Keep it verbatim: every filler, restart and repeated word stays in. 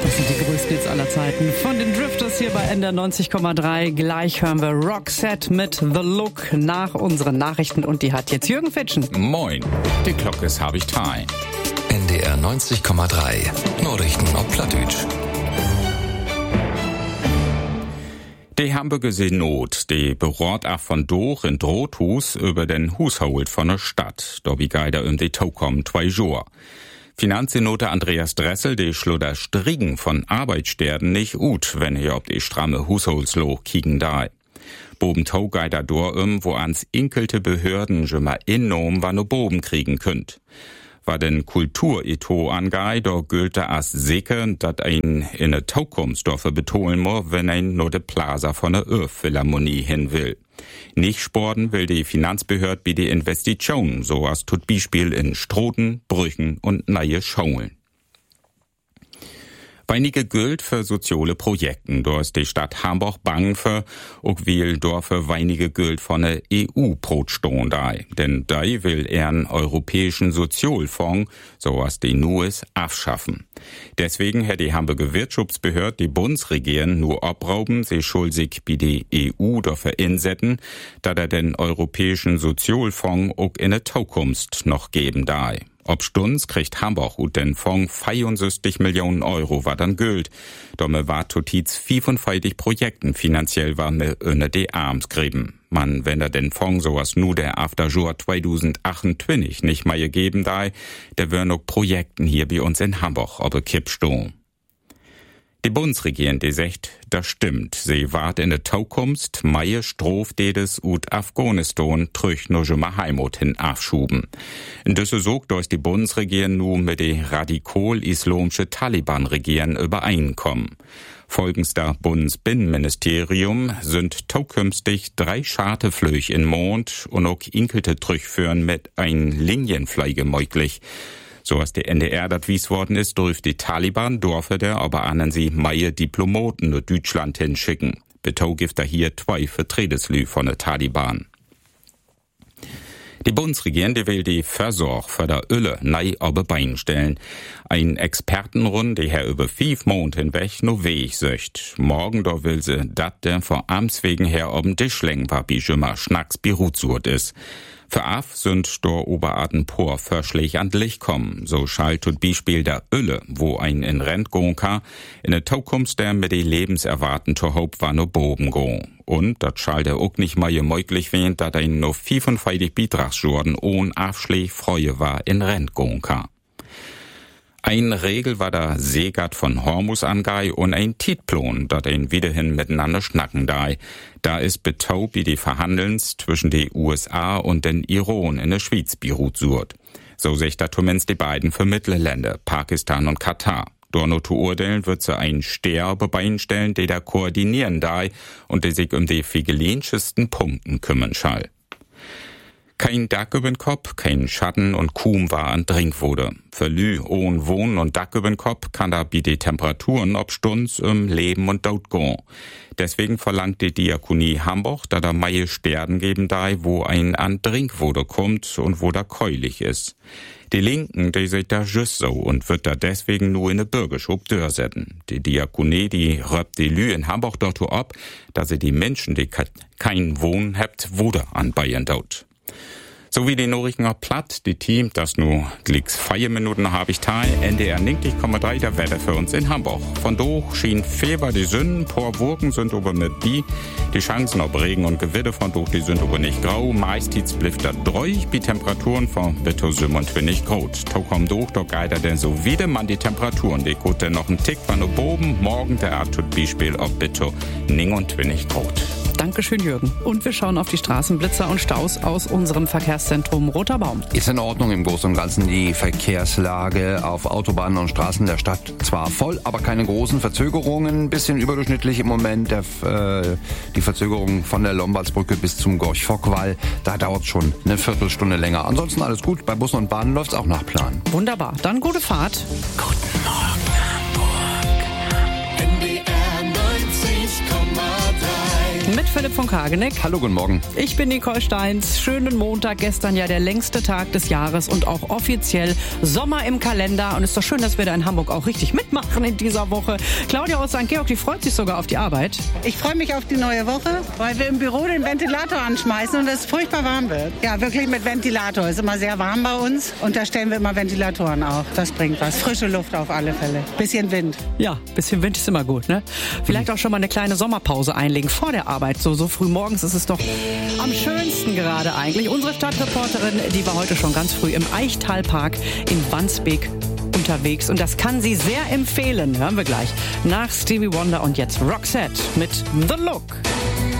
Das sind die größten Hits aller Zeiten. Von den Drifters hier bei N D R neunzig Komma drei. Gleich hören wir Roxette mit The Look nach unseren Nachrichten. Und die hat jetzt Jürgen Fitschen. Moin, die Glocke ist hab ich Teil. N D R neunzig Komma drei. Nachrichten auf Plattdeutsch. Die Hamburger Senat, die berät auch von durch in Drothus über den Haushalt von der Stadt. Da wie geider um die Taukom zwei Jahre. Finanzsenator Andreas Dressel, die schluder Strigen von Arbeitssterden nicht gut, wenn hier ob die stramme Haushaltsloch kicken da. Boben Tau geider dor um, wo ans inkelte Behörden schon mal innom wann no Boben kriegen könnt. War den Kultur-Eto angei, da gilt as sicher, dat ein in ne Taukumsdorfe betonen mo, wenn ein nur de Plaza von der Öff-Philharmonie hin will. Nicht sporten will die Finanzbehörde wie die Investition, so as tut Beispiel in Stroten, Brüchen und neue Schaulen. Weinige gilt für soziale Projekten. Da ist die Stadt Hamburg bang für, auch will Dorfe weinige gilt von der E U-Brotstohn da. Denn da will er einen europäischen Sozialfonds, so was die nu ist, abschaffen. Deswegen hätte die Hamburger Wirtschaftsbehörde die Bundesregierung nur abrauben, sie schuldig wie die E U dafür insetzen, da er den europäischen Sozialfonds auch in der Zukunft noch geben da. Ob Stunds kriegt Hamburg und den Fonds vierundsechzig Millionen Euro, war dann gilt. Domme war totiz fünfundvierzig Projekten finanziell war mir ohne die Arms gräben. Man, wenn er den Fonds sowas nur der Afterjour zweitausendachtundzwanzig nicht mehr gegeben da, der wär noch Projekten hier bei uns in Hamburg, aber kippstoh. Die Bundesregierung, die sagt, das stimmt. Sie wart in der Zukunft, meie Straftätes ut Afghanistan trüch nur schon mal Heimat hin aufschuben. In diese Sog durch die Bundesregierung nun mit die radikal-islamische Taliban-Regierung übereinkommen. Folgens der Bundesbinnenministerium sind zukünftig drei Charterflüge in Mond und auch inkelte Trüchführen mit ein Linienfliege möglich. So was der N D R dat wies worden ist, durch die Taliban dorfe der aber ahnen sie meie Diplomaten nach Deutschland hinschicken. Betau gibt da hier zwei Vertreteslü von der Taliban. Die Bundesregierung, die will die Versorgung für der Ölle nei aber beinstellen. Ein Expertenrund, die her über fünf Monate hinweg nur Weg söcht. Morgen da will sie dat der vor Amts wegen her ob'n Tisch legen, wie schon mal Schnacks berutsurt ist. Für Af sind da Oberarten por Verschläge an Licht kommen. So schalt tut Beispiel der Ölle, wo ein in Rent gehen kann, in der Zukunft der mit die Lebenserwarten zur Haupt war nur Boben gehen. Und dat schalt er auch nicht mal möglich werden, dat ein nur fünfundvierzig Beitragsjorden ohne Aufschläge Freue war in Rent gehen kann. Ein Regel war der Seegard von Hormus angei und ein Tietplan, dat ein wiederhin miteinander schnacken dai. Da ist betau wie die Verhandelns zwischen den U S A und den Iran in der Schweiz beruht surt. So sich da zumindest die beiden Vermittlerländer, Pakistan und Katar. Dorno zu urteilen wird so ein Sterbe beinstellen, der da koordinieren dai und der sich um die figelinschesten Punkten kümmern schall. Kein Dach übern Kopf, kein Schatten und kaum war an Trinkwasser. Für Lü ohne Wohnen und Dach übern Kopf kann da bei die Temperaturen ob Stunds um Leben und Tod gehen. Deswegen verlangt die Diakonie Hamburg, da da meie Sterben geben da, wo ein an Trinkwasser kommt und wo da keulig ist. Die Linken, die seht da just so und wird da deswegen nur in ne Bürgerschub durchsetzen. Die Diakonie, die röbt die Lü in Hamburg dort ab, dass sie die Menschen, die kein Wohnen habt, Wasser an Bayern dort. So wie die Nachrichten auch platt, die Team, das nur glicks vier Minuten habe ich teil, N D R neunzig Komma drei der Wetter für uns in Hamburg. Von doch schien Feber die Sünden, paar Wolken sind aber mit die, die Chancen auf Regen und Gewitter von doch, die sind aber nicht grau, meist die blifft da dreuch, die Temperaturen von bitte siebenundzwanzig Grad. Tau kommt doch, doch geider denn so wieder man die Temperaturen, die gut denn noch ein Tick von oben, morgen der Art tut Beispiel auf bitte neunundzwanzig Grad. Dankeschön, Jürgen. Und wir schauen auf die Straßenblitzer und Staus aus unserem Verkehrszentrum Roter Baum. Ist in Ordnung im Großen und Ganzen die Verkehrslage auf Autobahnen und Straßen der Stadt. Zwar voll, aber keine großen Verzögerungen. Ein bisschen überdurchschnittlich im Moment der, äh, die Verzögerung von der Lombardsbrücke bis zum Gorch-Fock-Wall. Da dauert es schon eine Viertelstunde länger. Ansonsten alles gut. Bei Bussen und Bahnen läuft es auch nach Plan. Wunderbar. Dann gute Fahrt. Guten Morgen, Hamburg. N D R neunzig Komma drei. Mit Philipp von Kageneck. Hallo, guten Morgen. Ich bin Nicole Steins. Schönen Montag, gestern ja der längste Tag des Jahres und auch offiziell Sommer im Kalender. Und es ist doch schön, dass wir da in Hamburg auch richtig mitmachen in dieser Woche. Claudia aus Sankt Georg, die freut sich sogar auf die Arbeit. Ich freue mich auf die neue Woche, weil wir im Büro den Ventilator anschmeißen und es furchtbar warm wird. Ja, wirklich mit Ventilator. Ist immer sehr warm bei uns und da stellen wir immer Ventilatoren auf. Das bringt was. Frische Luft auf alle Fälle. Bisschen Wind. Ja, bisschen Wind ist immer gut, ne? Vielleicht auch schon mal eine kleine Sommerpause einlegen vor der Arbeit. So, so früh morgens ist es doch am schönsten gerade eigentlich. Unsere Stadtreporterin, die war heute schon ganz früh im Eichtalpark in Wandsbek unterwegs und das kann sie sehr empfehlen. Hören wir gleich nach Stevie Wonder und jetzt Roxette mit The Look.